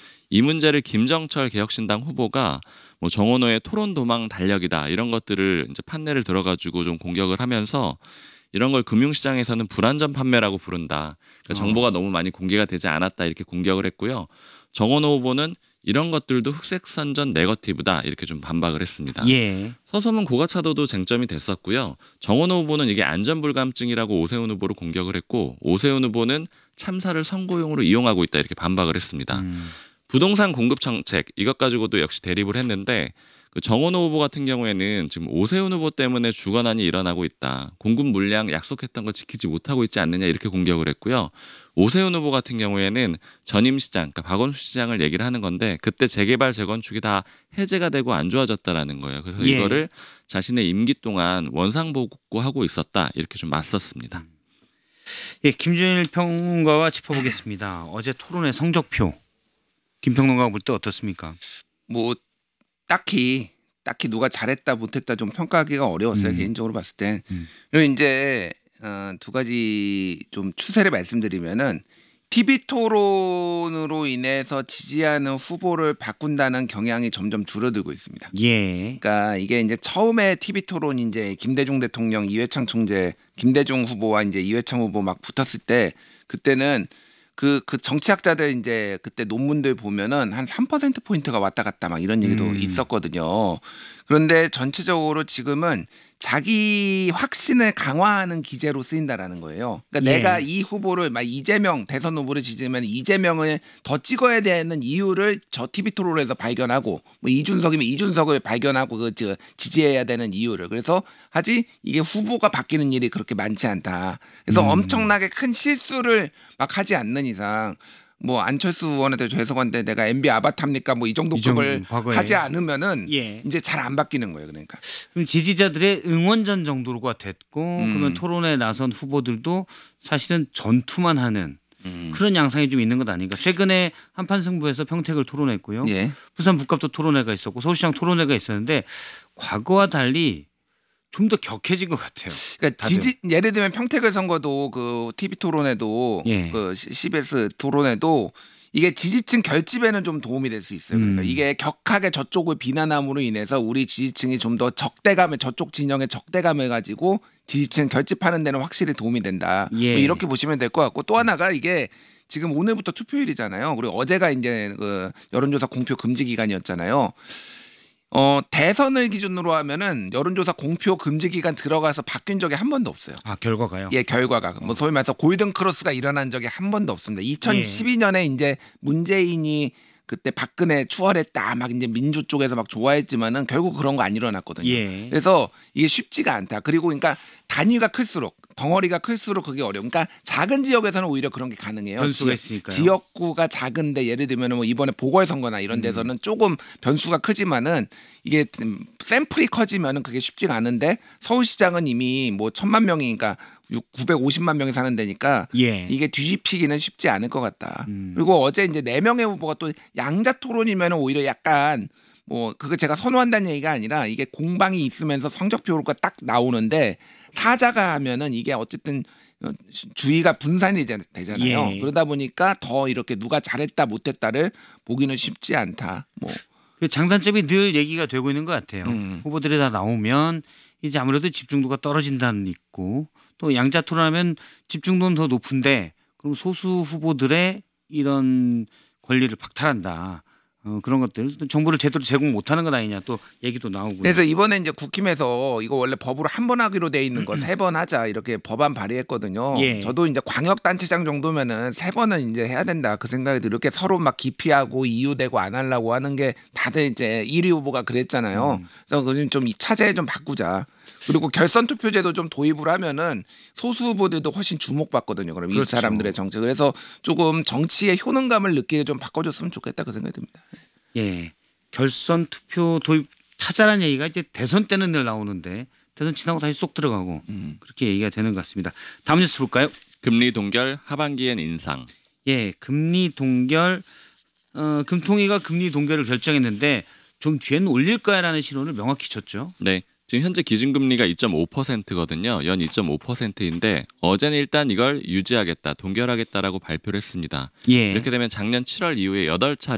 이 문제를 김정철 개혁신당 후보가 뭐 정원호의 토론 도망 달력이다 이런 것들을 이제 판례를 들어가지고 좀 공격을 하면서 이런 걸 금융시장에서는 불안전 판매라고 부른다. 그러니까 정보가 너무 많이 공개가 되지 않았다 이렇게 공격을 했고요. 정원호 후보는 이런 것들도 흑색선전 네거티브다 이렇게 좀 반박을 했습니다. 예. 서소문 고가차도도 쟁점이 됐었고요. 정원호 후보는 이게 안전불감증이라고 오세훈 후보를 공격을 했고 오세훈 후보는 참사를 선거용으로 이용하고 있다 이렇게 반박을 했습니다. 부동산 공급 정책 이것 가지고도 역시 대립을 했는데 그 정원호 후보 같은 경우에는 지금 오세훈 후보 때문에 주거난이 일어나고 있다. 공급 물량 약속했던 거 지키지 못하고 있지 않느냐 이렇게 공격을 했고요. 오세훈 후보 같은 경우에는 전임시장, 그러니까 박원순 시장을 얘기를 하는 건데 그때 재개발, 재건축이 다 해제가 되고 안 좋아졌다라는 거예요. 그래서 예. 이거를 자신의 임기 동안 원상복구하고 있었다 이렇게 좀 맞섰습니다. 예, 김준일 평론가와 짚어보겠습니다. 어제 토론회 성적표 김 평론가가 볼 때 어떻습니까? 뭐 딱히 누가 잘했다 못했다 좀 평가하기가 어려웠어요. 개인적으로 봤을 땐. 그리고 이제 두 가지 좀 추세를 말씀드리면은 TV 토론으로 인해서 지지하는 후보를 바꾼다는 경향이 점점 줄어들고 있습니다. 예. 그러니까 이게 이제 처음에 TV 토론 이제 김대중 대통령, 이회창 총재, 김대중 후보와 이제 이회창 후보 막 붙었을 때 그때는 그 정치학자들 이제 그때 논문들 보면은 한 3% 포인트가 왔다 갔다 막 이런 얘기도 있었거든요. 그런데 전체적으로 지금은 자기 확신을 강화하는 기제로 쓰인다라는 거예요. 그러니까 예. 내가 이 후보를 막 이재명 대선 후보를 지지하면 이재명을 더 찍어야 되는 이유를 저 TV 토론에서 발견하고 뭐 이준석이면 이준석을 발견하고 그 지지해야 되는 이유를 그래서 하지 이게 후보가 바뀌는 일이 그렇게 많지 않다. 그래서 엄청나게 큰 실수를 막 하지 않는 이상 뭐 안철수 의원한테 죄송한데 내가 MB 아바타입니까 뭐 이 정도 급을 과거에. 하지 않으면은 예. 이제 잘 안 바뀌는 거예요. 그러니까. 그럼 지지자들의 응원전 정도가 됐고 그러면 토론에 나선 후보들도 사실은 전투만 하는 그런 양상이 좀 있는 것 아닌가. 최근에 한판 승부에서 평택을 토론했고요. 예. 부산 북갑도 토론회가 있었고 서울시장 토론회가 있었는데 과거와 달리 좀 더 격해진 것 같아요. 그러니까 예를 들면 평택을 선거도 그 TV 토론에도 예. 그 CBS 토론에도 이게 지지층 결집에는 좀 도움이 될 수 있어요. 그러니까 이게 격하게 저쪽을 비난함으로 인해서 우리 지지층이 좀 더 적대감을 저쪽 진영의 적대감을 가지고 지지층 결집하는 데는 확실히 도움이 된다. 예. 뭐 이렇게 보시면 될 것 같고 또 하나가 이게 지금 오늘부터 투표일이잖아요. 그리고 어제가 이제 그 여론조사 공표 금지 기간이었잖아요. 대선을 기준으로 하면은 여론조사 공표 금지 기간 들어가서 바뀐 적이 한 번도 없어요. 아 결과가요? 예, 결과가 뭐 소위 말해서 골든 크로스가 일어난 적이 한 번도 없습니다. 2012년에 이제 문재인이 그때 박근혜 추월했다 막 이제 민주 쪽에서 막 좋아했지만은 결국 그런 거 안 일어났거든요. 예. 그래서 이게 쉽지가 않다. 그리고 그러니까 단위가 클수록 덩어리가 클수록 그게 어려워. 그러니까 작은 지역에서는 오히려 그런 게 가능해요. 변수가 있으니까요. 지역구가 작은데 예를 들면 뭐 이번에 보궐선거나 이런 데서는 조금 변수가 크지만은 이게 샘플이 커지면은 그게 쉽지가 않은데 서울시장은 이미 뭐 1,000만 명이니까 950만 명이 사는 데니까 예. 이게 뒤집히기는 쉽지 않을 것 같다. 그리고 어제 이제 4명의 후보가 또 양자 토론이면 오히려 약간 뭐 그거 제가 선호한다는 얘기가 아니라 이게 공방이 있으면서 성적표가 딱 나오는데 타자가 하면은 이게 어쨌든 주의가 분산이 되잖아요. 예. 그러다 보니까 더 이렇게 누가 잘했다 못했다를 보기는 쉽지 않다. 뭐 그 장단점이 늘 얘기가 되고 있는 것 같아요. 후보들이 다 나오면 이제 아무래도 집중도가 떨어진다는 있고 또 양자 토론하면 집중도는 더 높은데 그럼 소수 후보들의 이런 권리를 박탈한다. 그런 것들 정보를 제대로 제공 못하는 것 아니냐 또 얘기도 나오고. 그래서 이번에 이제 국힘에서 이거 원래 법으로 한 번 하기로 돼 있는 거 3번 하자 이렇게 법안 발의했거든요. 예. 저도 이제 광역단체장 정도면은 3번은 이제 해야 된다 그 생각이 들어요. 이렇게 서로 막 기피하고 이유되고 안 하려고 하는 게 다들 이제 1위 후보가 그랬잖아요. 그래서 그좀 좀 이 차제에 좀 바꾸자. 그리고 결선 투표제도 좀 도입을 하면은 소수 후보들도 훨씬 주목받거든요. 그럼 그렇죠. 이 사람들의 정치. 그래서 조금 정치의 효능감을 느끼게 좀 바꿔줬으면 좋겠다 그 생각이 듭니다. 예. 결선 투표 도입 타자라는 얘기가 이제 대선 때는 늘 나오는데 대선 지나고 다시 쏙 들어가고 그렇게 얘기가 되는 것 같습니다. 다음 뉴스 볼까요? 금리 동결 하반기엔 인상. 예, 금리 동결 금통위가 금리 동결을 결정했는데 좀 뒤에는 올릴 거야라는 신호를 명확히 줬죠. 네. 지금 현재 기준금리가 2.5%거든요. 연 2.5%인데 어제는 일단 이걸 유지하겠다, 동결하겠다라고 발표를 했습니다. 예. 이렇게 되면 작년 7월 이후에 8차례